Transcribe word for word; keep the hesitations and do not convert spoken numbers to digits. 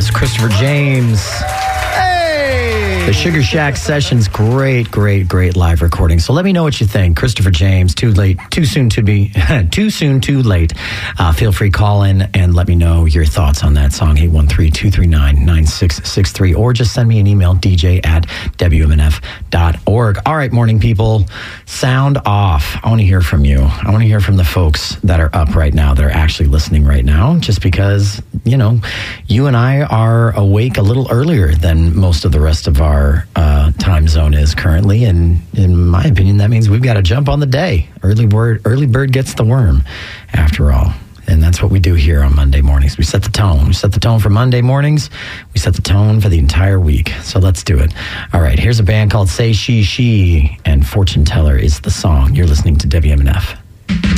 is Christopher James. The Sugar Shack Sessions, great, great, great live recording. So let me know what you think. Christopher James, too late, too soon to be, too soon, too late. Uh, feel free, call in and let me know your thoughts on that song, eight one three, two three nine, nine six six three, or just send me an email, d j at w m n f dot org. All right, morning people, sound off. I want to hear from you. I want to hear from the folks that are up right now, that are actually listening right now, just because, you know, you and I are awake a little earlier than most of the rest of our Our uh, time zone is currently, and in my opinion, that means we've got to jump on the day. Early bird, early bird gets the worm, after all, and that's what we do here on Monday mornings. We set the tone. We set the tone for Monday mornings. We set the tone for the entire week. So let's do it. All right, here's a band called Say She She, and Fortune Teller is the song. You're listening to W M N F.